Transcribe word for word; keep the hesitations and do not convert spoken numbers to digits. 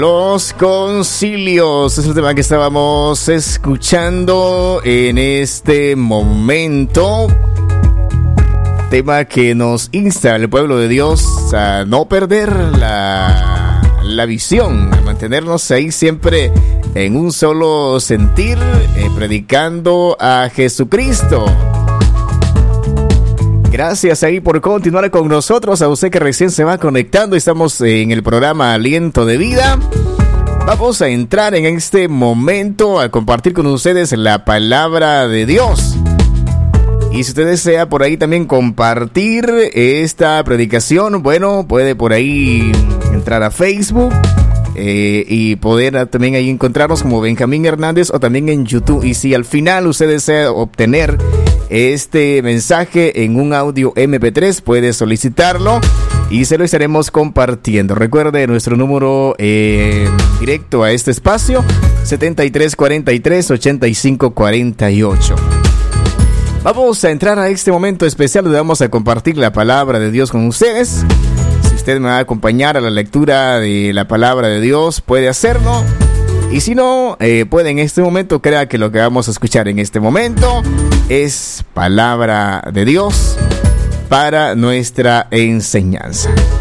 Los concilios es el tema que estábamos escuchando en este momento. Tema que nos insta al pueblo de Dios a no perder la, la visión, a mantenernos ahí siempre en un solo sentir, eh, predicando a Jesucristo. Gracias ahí por continuar con nosotros. A usted que recién se va conectando, estamos en el programa Aliento de Vida. Vamos a entrar en este momento a compartir con ustedes la palabra de Dios. Y si usted desea por ahí también compartir esta predicación, bueno, puede por ahí entrar a Facebook eh, y poder también ahí encontrarnos como Benjamín Hernández, o también en YouTube. Y si al final usted desea obtener este mensaje en un audio eme pe tres, puede solicitarlo y se lo estaremos compartiendo. Recuerde nuestro número eh, directo a este espacio: setenta y tres cuarenta y tres ochenta y cinco cuarenta y ocho. Vamos a entrar a este momento especial donde vamos a compartir la palabra de Dios con ustedes. Si usted me va a acompañar a la lectura de la palabra de Dios, puede hacerlo. Y si no, eh, puede en este momento, crea que lo que vamos a escuchar en este momento es palabra de Dios para nuestra enseñanza.